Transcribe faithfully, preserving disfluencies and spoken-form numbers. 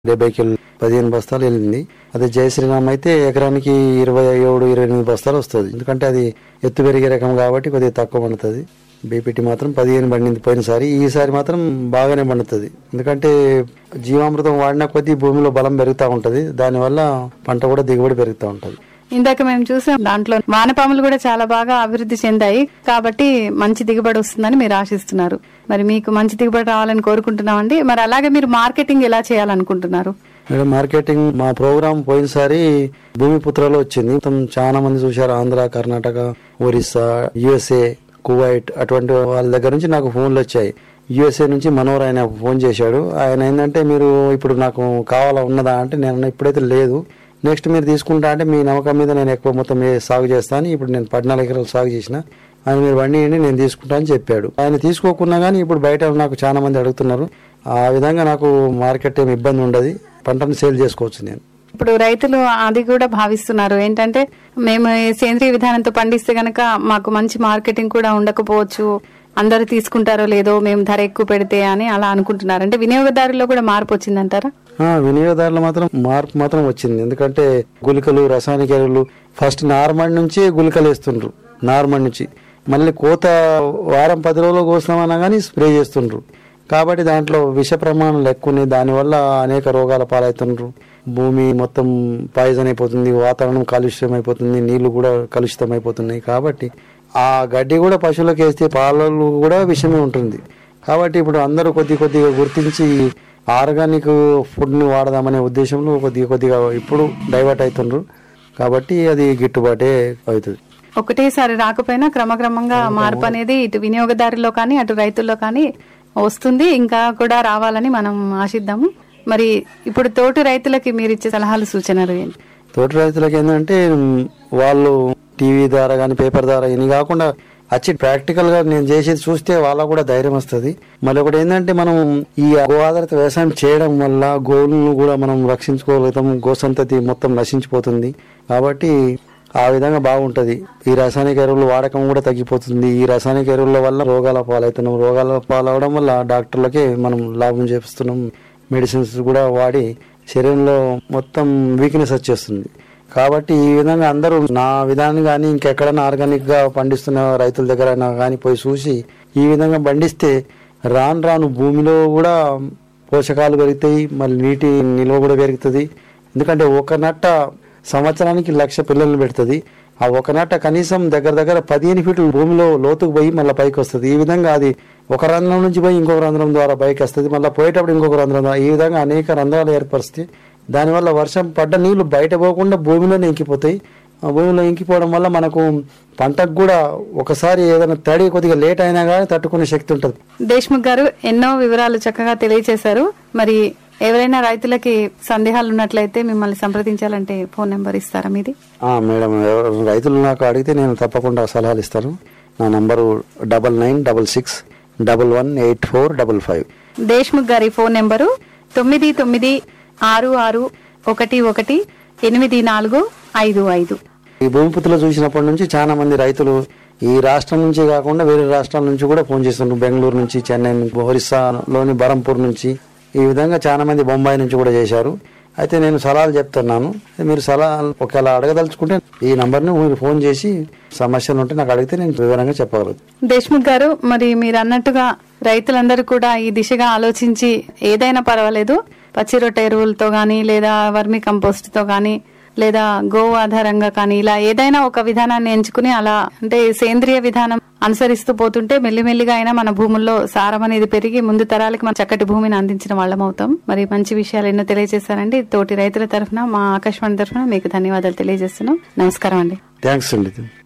డెబ్బై కిలో పదిహేను బస్తాలు వెళ్ళింది. అదే జై శ్రీరామ్ అయితే ఎకరానికి ఇరవై ఏడు ఇరవై ఎనిమిది బస్తాలు వస్తుంది. ఎందుకంటే అది ఎత్తు పెరిగే రకం కాబట్టి కొద్దిగా తక్కువ పండుతుంది. బీపీటీ మాత్రం పదిహేను పండింది పోయినసారి. ఈసారి మాత్రం బాగానే పండుతుంది. ఎందుకంటే జీవామృతం వాడిన కొద్దీ భూమిలో బలం పెరుగుతూ ఉంటది. దానివల్ల పంట కూడా దిగుబడి పెరుగుతూ ఉంటది. ఇందాక మేము చూసాం దాంట్లో వానపాములు కూడా చాలా బాగా అభివృద్ధి చెందాయి కాబట్టి మంచి దిగుబడి వస్తుందని మీరు ఆశిస్తున్నారు. మరి మీకు మంచి దిగుబడి రావాలని కోరుకుంటున్నామండి. మరి అలాగే మీరు మార్కెటింగ్ ఎలా చేయాలనుకుంటున్నారు? మేడం, మార్కెటింగ్ మా ప్రోగ్రామ్ పోయినసారి భూమిపుత్రలో వచ్చింది. మొత్తం చాలా మంది చూశారు. ఆంధ్ర, కర్ణాటక, ఒరిస్సా, యుఎస్ఏ, కువైట్ అటువంటి వాళ్ళ దగ్గర నుంచి నాకు ఫోన్లు వచ్చాయి. యుఎస్ఏ నుంచి మనోహర్ ఆయన ఫోన్ చేశాడు. ఆయన ఏంటంటే మీరు ఇప్పుడు నాకు కావాలా ఉన్నదా అంటే నేను ఇప్పుడైతే లేదు, నెక్స్ట్ మీరు తీసుకుంటా అంటే మీ నమ్మకం మీద నేను ఎక్కువ మొత్తం సాగు చేస్తాను. ఇప్పుడు నేను పద్నాలుగు ఎకరాలు సాగు చేసిన, ఆయన మీరు వండియండి నేను తీసుకుంటా అని చెప్పాడు. ఆయన తీసుకోకున్నా కానీ ఇప్పుడు బయట నాకు చాలా మంది అడుగుతున్నారు. ఆ విధంగా నాకు మార్కెట్ ఏమి ఇబ్బంది ఉండదు, పంటను సేల్ చేసుకోవచ్చు నేను. ఇప్పుడు రైతులు అది కూడా భావిస్తున్నారు ఏంటంటే మేము సేంద్రియ విధానంతో పండిస్తే గనక మాకు మంచి మార్కెటింగ్ కూడా ఉండకపోవచ్చు, అందరు తీసుకుంటారో లేదో మేము ధర ఎక్కువ పెడితే అని అలా అనుకుంటున్నారు. అంటే వినియోగదారుల్లో కూడా మార్పు వచ్చిందంటారా? వినియోగదారులు మాత్రం మార్పు మాత్రం వచ్చింది. ఎందుకంటే గుళికలు, రసాయనిక ఎరువులు ఫస్ట్ నార్మల్ నుంచి గుళికలు వేస్తుండ్రు. నార్మల్ నుంచి మళ్ళీ కోత వారం పది రోజులు కోసినామన్నా కానీ స్ప్రే చేస్తుండ్రు. కాబట్టి దాంట్లో విష ప్రమాణాలు ఎక్కువ ఉన్నాయి. దానివల్ల అనేక రోగాల పాలవుతుండ్రు. భూమి మొత్తం పాయిజన్ అయిపోతుంది, వాతావరణం కాలుష్యం అయిపోతుంది, నీళ్లు కూడా కలుషితం అయిపోతున్నాయి. కాబట్టి ఆ గడ్డి కూడా పశువులకు వేస్తే పాలలు కూడా విషమే ఉంటుంది. కాబట్టి ఇప్పుడు అందరూ కొద్ది కొద్దిగా గుర్తించి ఆర్గానిక్ ఫుడ్ ని వాడదామనే ఉద్దేశంలో కొద్దిగా కొద్దిగా ఇప్పుడు డైవర్ట్ అవుతుండ్రు. కాబట్టి అది గిట్టుబాటే అవుతుంది. ఒకటేసారి రాకపోయినా క్రమక్రమంగా మార్పు అనేది ఇటు వినియోగదారుల్లో కానీ అటు రైతుల్లో కానీ వస్తుంది. ఇంకా కూడా రావాలని మనం ఆశిద్దాము. మరి ఇప్పుడు తోటి రైతులకి మీరు ఇచ్చే సలహాలు, సూచనలు ఏంటి? తోటి రైతులకి ఏంటంటే వాళ్ళు టీవీ ద్వారా కానీ పేపర్ ద్వారా ఇవి కాకుండా వచ్చి ప్రాక్టికల్ గా నేను చేసేది చూస్తే వాళ్ళకు కూడా ధైర్యం వస్తుంది. మళ్ళీ ఒకటి ఏంటంటే మనం ఈ గో ఆధారిత వ్యవసాయం చేయడం వల్ల గోవులను కూడా మనం రక్షించుకోగలుగుతాం. గో సంతతి మొత్తం నశించిపోతుంది. కాబట్టి ఆ విధంగా బాగుంటది. ఈ రాసాయనిక ఎరువుల వాడకం కూడా తగ్గిపోతుంది. ఈ రాసాయనిక ఎరువుల వల్ల రోగాల పాలవుతున్నాం. రోగాల పాలవడం వల్ల డాక్టర్లకే మనం లాభం చేపిస్తున్నాం. మెడిసిన్స్ కూడా వాడి శరీరంలో మొత్తం వీక్నెస్ వచ్చేస్తుంది. కాబట్టి ఈ విధంగా అందరూ నా విధానం కానీ ఇంకెక్కడైనా ఆర్గానిక్ గా పండిస్తున్న రైతుల దగ్గర కానీ పోయి చూసి ఈ విధంగా పండిస్తే రాను రాను భూమిలో కూడా పోషకాలు పెరుగుతాయి, మళ్ళీ నీటి నిల్వ కూడా పెరుగుతుంది. ఎందుకంటే ఒక నట్ట సంవత్సరానికి లక్ష పిల్లలను పెడుతుంది. ఆ ఒక నట్ట కనీసం దగ్గర దగ్గర పదిహేను ఫీట్లు భూమిలో లోతుకు పోయి మళ్ళీ పైకి వస్తుంది. ఈ విధంగా అది ఒక రంధ్రం నుంచి పోయి ఇంకొక రంధ్రం ద్వారా పైకి వస్తుంది. మళ్ళీ పోయేటప్పుడు ఇంకొక రంధ్రం ద్వారా, ఈ విధంగా అనేక రంధ్రాలు ఏర్పరుస్తాయి. దానివల్ల వర్షం పడ్డ నీళ్లు బయట పోకుండా భూమిలోనే ఇంకిపోతాయి. ఆ భూమిలో ఇంకిపోవడం వల్ల మనకు పంటకు కూడా ఒకసారి ఏదైనా తడి కొద్దిగా లేట్ అయినా కానీ తట్టుకునే శక్తి ఉంటుంది. దేశ్ముఖ్ గారు ఎన్నో వివరాలు చక్కగా తెలియజేశారు. మరి ఎవరైనా రైతులకి సందేహాలు ఉన్నట్లయితే మిమ్మల్ని సంప్రదించాలంటే ఫోన్ నెంబర్ ఇస్తారా మీది? మేడం, రైతులు నాకు అడిగితే నేను తప్పకుండా సలహాలు ఇస్తాను. నా number double nine double six double one eight four double five. Deshmukh గారి ఫోన్ నెంబరు తొమ్మిది తొమ్మిది ఆరు ఆరు ఒకటి ఒకటి ఎనిమిది నాలుగు ఐదు ఐదు. ఈ భూమిపుత్రలో చూసినప్పటి నుంచి చాలా మంది రైతులు ఈ రాష్ట్రం నుంచి కాకుండా వేరే రాష్ట్రాల నుంచి కూడా ఫోన్ చేస్తున్నారు. బెంగళూరు నుంచి, చెన్నై నుంచి, ఒరిస్సాలోని బరంపూర్ నుంచి, ఈ విధంగా చాలా మంది బొంబాయి నుంచి కూడా చేశారు. అయితే నేను సలహాలు చెప్తున్నాను. మీరు సలహాలు ఒకవేళ అడగదలుచుకుంటే ఈ నంబర్ని మీరు ఫోన్ చేసి సమస్యలు ఉంటే నాకు అడిగితే నేను వివరంగా చెప్పగలుగుతాను. దేశ్ముఖ్ గారు, మరి మీరు అన్నట్టుగా రైతులందరూ కూడా ఈ దిశగా ఆలోచించి ఏదైనా పర్వాలేదు పచ్చి రొట్టె ఎరువులతో గానీ లేదా వర్మి కంపోస్ట్ తో గానీ లేదా గోవు ఆధారంగా కానీ ఇలా ఏదైనా ఒక విధానాన్ని ఎంచుకుని అలా అంటే సేంద్రియ విధానం అనుసరిస్తూ పోతుంటే మెల్లిమెల్లిగా అయినా మన భూముల్లో సారం అనేది పెరిగి ముందు తరాలకి మన చక్కటి భూమిని అందించిన వాళ్ళం అవుతాం. మరి మంచి విషయాలు ఎన్నో తెలియజేశారండి. తోటి రైతుల తరఫున మా ఆకాశవాణి తరఫున మీకు ధన్యవాదాలు తెలియజేస్తున్నాం. నమస్కారం అండి. థ్యాంక్స్ అండి.